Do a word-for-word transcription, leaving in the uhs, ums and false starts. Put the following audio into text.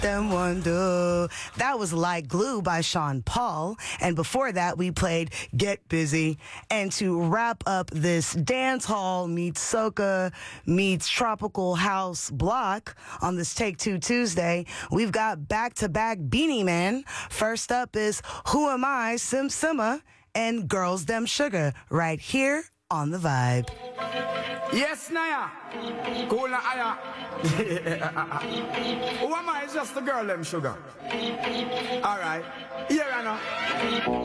them wonder. That was Like Glue by Sean Paul. And before that, we played Get Busy. And to wrap up this dance hall meets soca meets tropical house block on this Take Two Tuesday, we've got back-to-back Beanie Man. First up is Who Am I, Sim Simma, and Girls Dem Sugar, right here on The Vibe. Yes, Naya. Cool na aya. Who am I? It's just the girl them sugar. All right. Here I know.